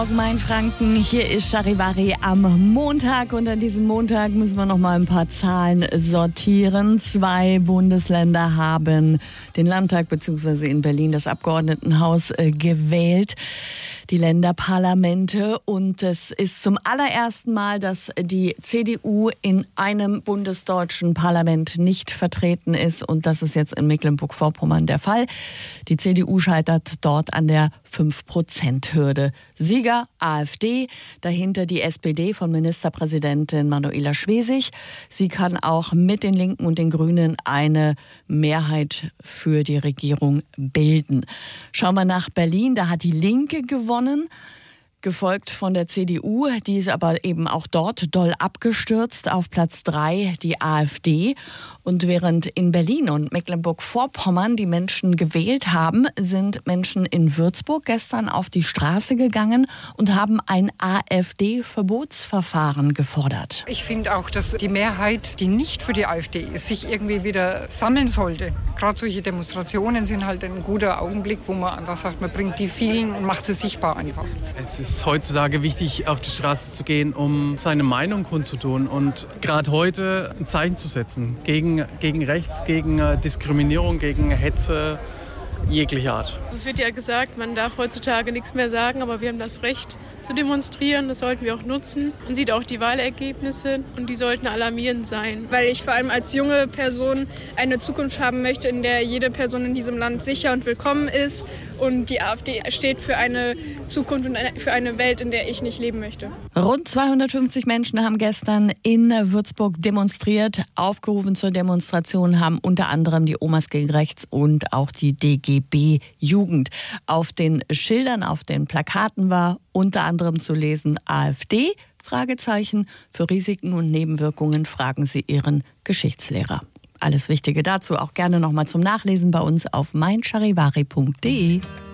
Mainfranken, hier ist Charivari am Montag und an diesem Montag müssen wir noch mal ein paar Zahlen sortieren. 2 Bundesländer haben den Landtag bzw. in Berlin das Abgeordnetenhaus gewählt, die Länderparlamente, und es ist zum allerersten Mal, dass die CDU in einem bundesdeutschen Parlament nicht vertreten ist, und das ist jetzt in Mecklenburg-Vorpommern der Fall. Die CDU scheitert dort an der 5%-Hürde. Sieger AfD, dahinter die SPD von Ministerpräsidentin Manuela Schwesig. Sie kann auch mit den Linken und den Grünen eine Mehrheit für die Regierung bilden. Schauen wir nach Berlin, da hat die Linke gewonnen, gefolgt von der CDU, die ist aber eben auch dort doll abgestürzt. Auf Platz 3 die AfD. Und während in Berlin und Mecklenburg-Vorpommern die Menschen gewählt haben, sind Menschen in Würzburg gestern auf die Straße gegangen und haben ein AfD-Verbotsverfahren gefordert. Ich finde auch, dass die Mehrheit, die nicht für die AfD ist, sich irgendwie wieder sammeln sollte. Gerade solche Demonstrationen sind halt ein guter Augenblick, wo man einfach sagt, man bringt die vielen und macht sie sichtbar einfach. Es ist heutzutage wichtig, auf die Straße zu gehen, um seine Meinung kundzutun und gerade heute ein Zeichen zu setzen gegen rechts, gegen Diskriminierung, gegen Hetze jeglicher Art. Es wird ja gesagt, man darf heutzutage nichts mehr sagen, aber wir haben das Recht zu demonstrieren. Das sollten wir auch nutzen. Man sieht auch die Wahlergebnisse und die sollten alarmierend sein. Weil ich vor allem als junge Person eine Zukunft haben möchte, in der jede Person in diesem Land sicher und willkommen ist. Und die AfD steht für eine Zukunft und für eine Welt, in der ich nicht leben möchte. Rund 250 Menschen haben gestern in Würzburg demonstriert. Aufgerufen zur Demonstration haben unter anderem die Omas gegen Rechts und auch die DGB Jugend. Auf den Schildern, auf den Plakaten war unter anderem zu lesen: AfD? Fragezeichen. Für Risiken und Nebenwirkungen fragen Sie Ihren Geschichtslehrer. Alles Wichtige dazu auch gerne nochmal zum Nachlesen bei uns auf meincharivari.de.